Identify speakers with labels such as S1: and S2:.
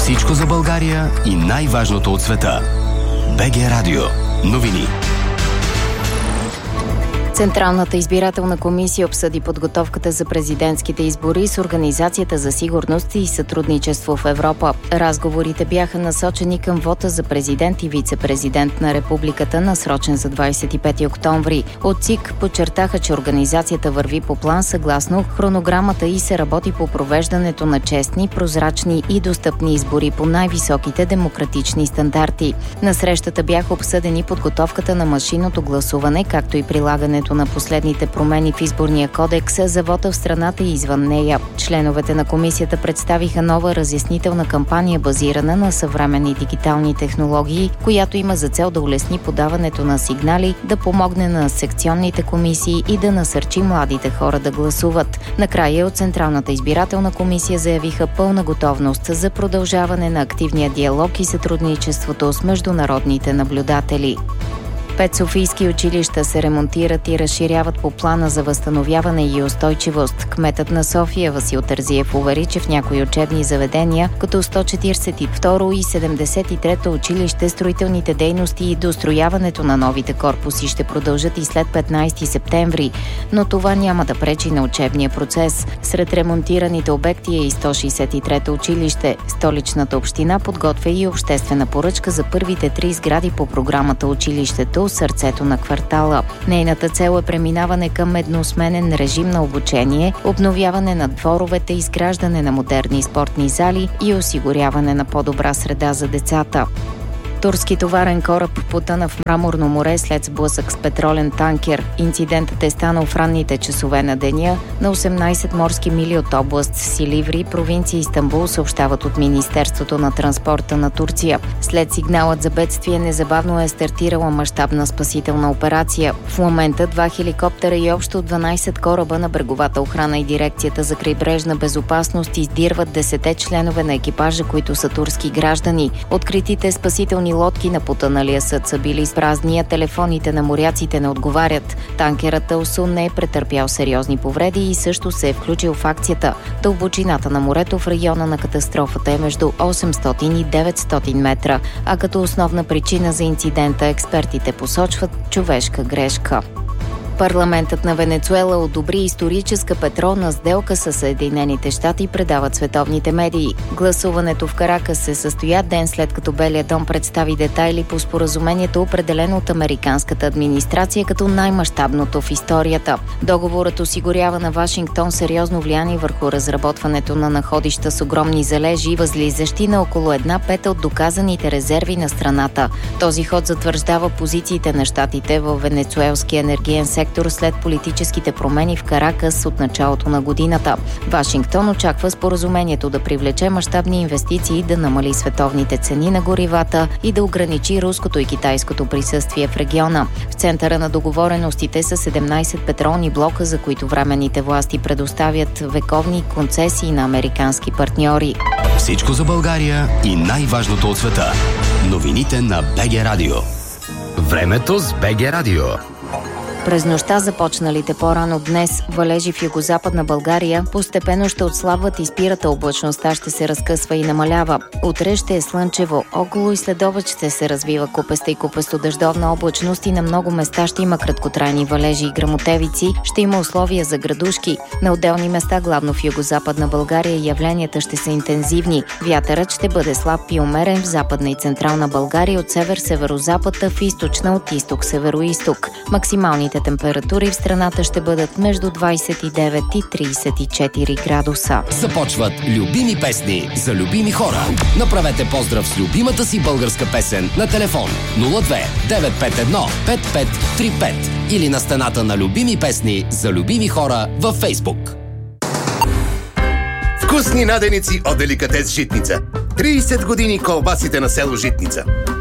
S1: Всичко за България и най-важното от света. БГ Радио. Новини.
S2: Централната избирателна комисия обсъди подготовката за президентските избори с Организацията за сигурност и сътрудничество в Европа. Разговорите бяха насочени към вота за президент и вице-президент на републиката, насрочен за 25 октомври. От ЦИК подчертаха, че организацията върви по план съгласно хронограмата и се работи по провеждането на честни, прозрачни и достъпни избори по най-високите демократични стандарти. На срещата бяха обсъдени подготовката на машинното гласуване, както и прилагането на последните промени в изборния кодекс за вота в страната и извън нея. Членовете на комисията представиха нова разяснителна кампания, базирана на съвременни дигитални технологии, която има за цел да улесни подаването на сигнали, да помогне на секционните комисии и да насърчи младите хора да гласуват. Накрая от Централната избирателна комисия заявиха пълна готовност за продължаване на активния диалог и сътрудничеството с международните наблюдатели. 5 софийски училища се ремонтират и разширяват по плана за възстановяване и устойчивост. Кметът на София Васил Терзиев увери, че в някои учебни заведения, като 142 и 73 училище, строителните дейности и дострояването на новите корпуси ще продължат и след 15 септември, но това няма да пречи на учебния процес. Сред ремонтираните обекти е и 163 училище. Столичната община подготвя и обществена поръчка за първите 3 сгради по програмата Училището, сърцето на квартала. Нейната цел е преминаване към едносменен режим на обучение, обновяване на дворовете, изграждане на модерни спортни зали и осигуряване на по-добра среда за децата. Турски товарен кораб потъна в Мраморно море след сблъсък с петролен танкер. Инцидентът е станал в ранните часове на деня на 18 морски мили от област Силиври, провинция Истанбул, съобщават от Министерството на транспорта на Турция. След сигналът за бедствие незабавно е стартирала мащабна спасителна операция. В момента 2 хеликоптера и общо 12 кораба на бреговата охрана и дирекцията за крайбрежна безопасност издирват 10 членове на екипажа, които са турски граждани. Откритите спасителни лодки на потъналия съд са били празни, а телефоните на моряците не отговарят. Танкерът Алсун не е претърпял сериозни повреди и също се е включил в акцията. Дълбочината на морето в района на катастрофата е между 800 и 900 метра, а като основна причина за инцидента експертите посочват човешка грешка. Парламентът на Венецуела одобри историческа петролна сделка с Съединените щати, предават световните медии. Гласуването в Каракас се състоя ден след като Белият дом представи детайли по споразумението, определено от американската администрация като най-мащабното в историята. Договорът осигурява на Вашингтон сериозно влияние върху разработването на находища с огромни залежи, възлизащи на около 1/5 от доказаните резерви на страната. Този ход затвърждава позициите на щатите във венецуелския енергиен сектор след политическите промени в Каракас от началото на годината. Вашингтон очаква споразумението да привлече мащабни инвестиции, да намали световните цени на горивата и да ограничи руското и китайското присъствие в региона. В центъра на договореностите са 17 петролни блока, за които временните власти предоставят вековни концесии на американски партньори.
S1: Всичко за България и най-важното от света. Новините на БГ Радио. Времето с БГ Радио.
S2: През нощта започналите по-рано днес валежи в югозападна България постепенно ще отслабват и спират, облачността ще се разкъсва и намалява. Утре ще е слънчево, около и следобед ще се развива купеста и купесто-дъждовна облачност и на много места ще има краткотрайни валежи и гръмотевици, ще има условия за градушки. На отделни места, главно в югозападна България, явленията ще са интензивни. Вятърът ще бъде слаб и умерен в западна и централна България, от север-северозапад, в източна от изток-североизток. Максималните температури в страната ще бъдат между 29 и 34 градуса.
S1: Започват любими песни за любими хора. Направете поздрав с любимата си българска песен на телефон 02 951 5535 или на стената на любими песни за любими хора във Фейсбук.
S3: Вкусни наденици от Деликатес Житница. 30 години колбасите на село Житница.